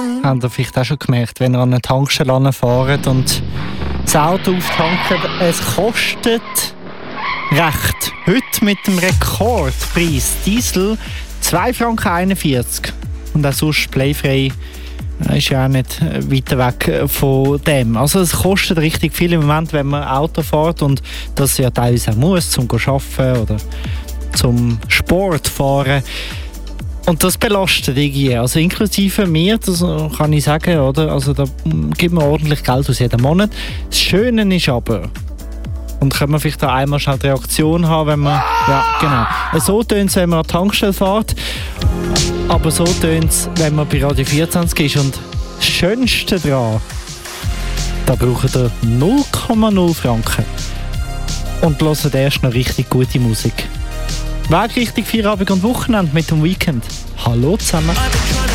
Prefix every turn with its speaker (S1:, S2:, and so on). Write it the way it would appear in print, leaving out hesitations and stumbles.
S1: Habt ihr vielleicht auch schon gemerkt, wenn ihr an eine Tankstelle fahrt und das Auto auftanken, es kostet recht. Heute mit dem Rekordpreis Diesel 2,41 Franken. Und auch sonst playfrei ist ja auch nicht weiter weg von dem. Also es kostet richtig viel im Moment, wenn man Auto fährt und das ja teilweise auch muss, zum Arbeiten oder zum Sport fahren. Und das belastet irgendwie, also inklusive mir, das kann ich sagen, oder? Also da gibt man ordentlich Geld aus jeden Monat. Das Schöne ist aber, und können wir vielleicht da einmal schnell die Reaktion haben, wenn man, ja genau, so tönt es, wenn man an die Tankstelle fährt, aber so tönt es, wenn man bei Radio 24 ist. Und das Schönste daran, da braucht ihr 0,0 Franken und hört erst noch richtig gute Musik. Weg richtig Feierabend und Wochenende mit dem Weekend. Hallo zusammen.